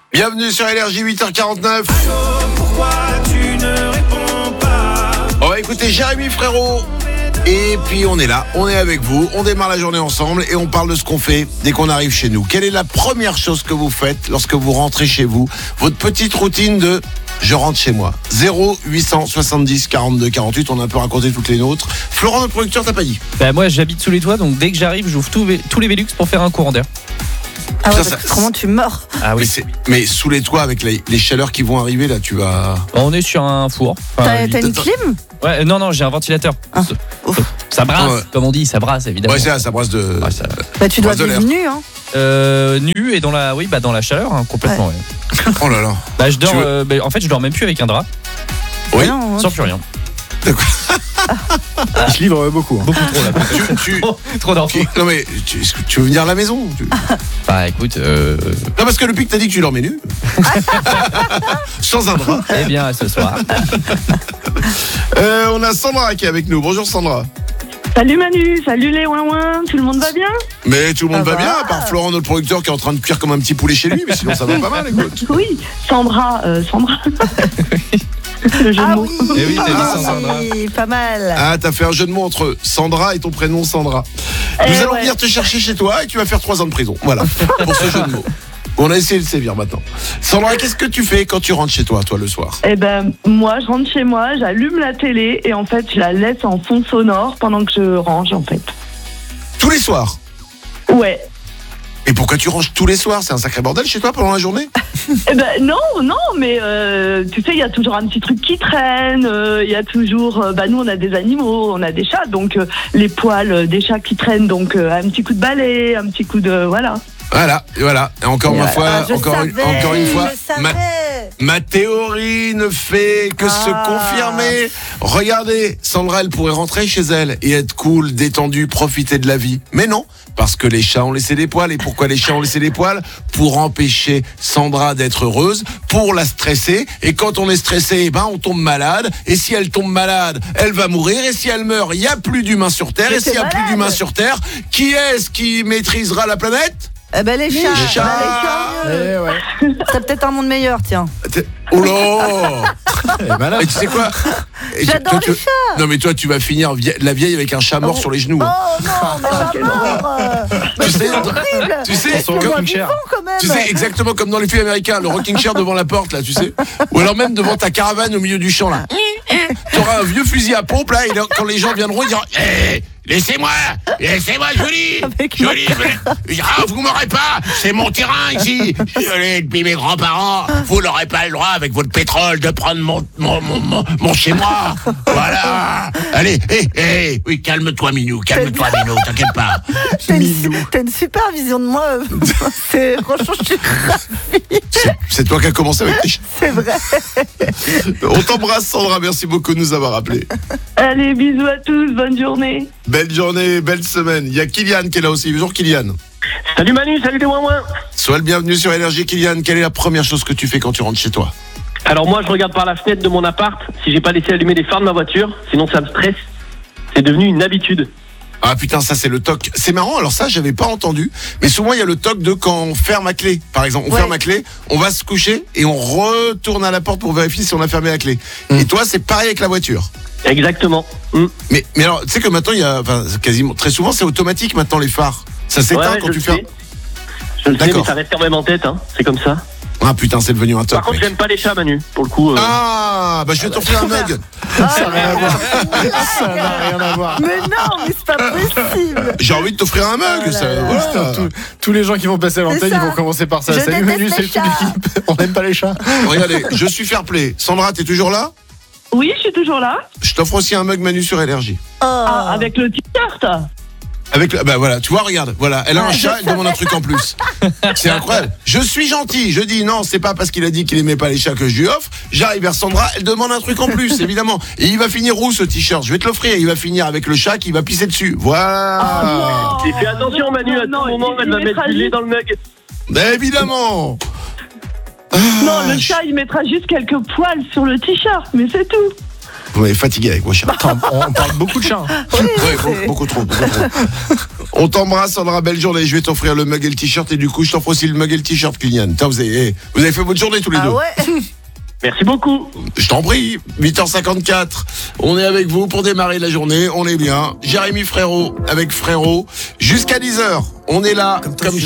Bienvenue sur LRJ 8h49. Pourquoi tu ne réponds pas? On va écouter Jérémy Frérot. Et puis on est là, on est avec vous, on démarre la journée ensemble et on parle de ce qu'on fait dès qu'on arrive chez nous. Quelle est la première chose que vous faites lorsque vous rentrez chez vous? Votre petite routine de je rentre chez moi. 0870 42 48, on a un peu raconté toutes les nôtres. Florent, notre producteur, t'as pas dit? Moi j'habite sous les toits, donc dès que j'arrive j'ouvre tous les Velux pour faire un courant d'air. Ah ouais, Ça, parce que comment tu meurs? Ah oui. Mais sous les toits avec les chaleurs qui vont arriver là, tu vas... On est sur un four. T'as une clim? Ouais, non, j'ai un ventilateur. Ah. Ça brasse, Ouais. comme on dit, ça brasse évidemment. Ouais, ça brasse de... Ouais, ça... Bah tu dois Brasse de vivre nu, hein. Nu et dans la chaleur, hein, complètement. Ouais. Ouais. Oh là là. Bah je dors. Tu veux- En fait, je dors même plus avec un drap, Oui. Ah non, sans plus rien. Il se livre beaucoup. Beaucoup trop là. Tu... Trop d'infos. Non mais, tu veux venir à la maison? Bah écoute, Non, parce que depuis que t'as dit que tu dormais nu. Sans un drap. eh bien ce soir. On a Sandra qui est avec nous. Bonjour Sandra. Salut Manu, salut les ouin-ouin, tout le monde va bien? Mais tout le monde Ça va va. bien, à part Florent, notre producteur, qui est en train de cuire comme un petit poulet chez lui. Mais sinon, ça va pas mal, écoute. Oui, Sandra. Le jeu de Ah mots. oui, Eh oui, t'as dit ah ça, Sandra. oui, pas mal. Ah, t'as fait un jeu de mots entre Sandra et ton prénom Sandra. Eh Nous allons ouais. venir te chercher chez toi et tu vas faire 3 ans de prison. Voilà, pour ce jeu de mots. On a essayé de sévir maintenant. Sandra, qu'est-ce que tu fais quand tu rentres chez toi, le soir? Eh ben, moi, je rentre chez moi, j'allume la télé et en fait, je la laisse en fond sonore pendant que je range, en fait. Tous les soirs? Ouais. Et pourquoi tu ranges tous les soirs? C'est un sacré bordel chez toi pendant la journée? Eh ben, non, mais tu sais, il y a toujours un petit truc qui traîne, il y a toujours... nous, on a des animaux, on a des chats, donc les poils des chats qui traînent, donc un petit coup de balai, un petit coup de... Voilà. Voilà. Et encore Et ma voilà. foi, Ah, je encore savais, une fois, je savais. ma théorie ne fait que se confirmer. Regardez, Sandra, elle pourrait rentrer chez elle et être cool, détendue, profiter de la vie. Mais non, parce que les chats ont laissé des poils. Et pourquoi les chats ont laissé des poils? Pour empêcher Sandra d'être heureuse, pour la stresser. Et quand on est stressé, on tombe malade. Et si elle tombe malade, elle va mourir. Et si elle meurt, il n'y a plus d'humains sur Terre. Mais Et s'il n'y a t'es plus malade. d'humains sur Terre, qui est-ce qui maîtrisera la planète? Eh ben les chats. Les chats. Bah, les chats, ouais. c'est peut-être un monde meilleur, tiens. Oh là! Et tu sais quoi? Et J'adore toi, les chats. Non mais toi tu vas finir la vieille avec un chat mort sur les genoux. Oh hein. non, mais la mort. Tu sais, Horrible. tu sais, Laisse-moi rocking vivant, chair. quand même. Tu sais exactement comme dans les films américains, le rocking chair devant la porte là, tu sais. Ou alors même devant ta caravane au milieu du champ là. T'auras un vieux fusil à pompe là et là, quand les gens viendront ils diront hey, laissez-moi Julie. Avec Julie, vous m'aurez pas, c'est mon terrain ici. Je l'ai depuis mes grands-parents. Vous n'aurez pas le droit avec votre pétrole de prendre mon chez moi. Voilà. Allez, oui, calme-toi Minou, t'inquiète pas. T'as une super vision de moi. C'est franchement, je suis ravie. C'est toi qui as commencé avec tes chats. C'est vrai. On t'embrasse Sandra, merci beaucoup de nous avoir appelés. Allez, bisous à tous, bonne journée. Belle journée, belle semaine. Il y a Kylian qui est là aussi. Bonjour Kylian. Salut Manu, salut les ouin-ouin. Sois le bienvenu sur LRJ. Kylian, quelle est la première chose que tu fais quand tu rentres chez toi? Alors moi je regarde par la fenêtre de mon appart si j'ai pas laissé allumer les phares de ma voiture, sinon ça me stresse. C'est devenu une habitude. Ah putain, ça c'est le toc. C'est marrant, alors ça j'avais pas entendu. Mais souvent il y a le toc de quand on ferme la clé. Par exemple, on ferme la clé, on va se coucher et on retourne à la porte pour vérifier si on a fermé la clé. Et toi c'est pareil avec la voiture. Exactement. Mais alors, tu sais que maintenant il y a, quasiment, très souvent c'est automatique maintenant les phares. Ça s'éteint Ouais, quand je tu le fermes. sais. Je le sais, D'accord. mais ça reste quand même en tête, c'est comme ça. Ah putain, c'est devenu un toc. Par contre, mec. j'aime pas les chats, Manu, pour le coup. Ah, bah je vais t'offrir un mug. Ça n'a rien à voir. Ça n'a rien à voir. Mais non, mais c'est pas possible. J'ai envie de t'offrir un mug. Oh là ça, là. voilà. Tous les gens qui vont passer à l'antenne, C'est ça. ils vont commencer par ça. Je Salut déteste Manu, les c'est toute chats. l'équipe. On n'aime pas les chats. Regardez, je suis fair play. Sandra, t'es toujours là? Oui, je suis toujours là. Je t'offre aussi un mug Manu sur LRJ. Oh. Avec le t-shirt. Avec bah voilà, tu vois, regarde, voilà, elle a un Ouais, chat, elle demande un truc en plus. C'est incroyable. Je suis gentil, je dis non, c'est pas parce qu'il a dit qu'il aimait pas les chats que je lui offre. J'arrive vers Sandra, elle demande un truc en plus, évidemment. Et il va finir où ce t-shirt? Je vais te l'offrir, il va finir avec le chat qui va pisser dessus. Voilà. Et fais attention Manu, à tout moment, elle va mettre du lait dans le mug. Bah évidemment. Non, le chat, il mettra juste quelques poils sur le t-shirt, mais c'est tout. Vous m'avez fatigué avec vos chats. Attends, on parle beaucoup de chats. Hein. Ouais, beaucoup trop. On t'embrasse, Sandra, belle journée. Je vais t'offrir le mug et le t-shirt et du coup, je t'offre aussi le mug et le t-shirt, Kylian. Tiens, vous avez fait votre journée tous les deux. Ah ouais. Merci beaucoup. Je t'en prie, 8h54. On est avec vous pour démarrer la journée. On est bien. Jérémy Frérot avec Frérot. Jusqu'à 10h. On est là comme